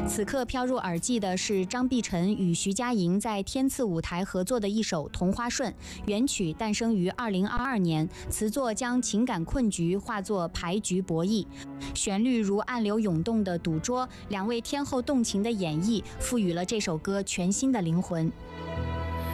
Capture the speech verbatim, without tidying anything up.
此刻飘入耳际的是张碧晨与徐佳莹在天赐舞台合作的一首《同花顺》，原曲诞生于二零二二年，词作将情感困局化作牌局博弈，旋律如暗流涌动的赌桌，两位天后动情的演绎，赋予了这首歌全新的灵魂。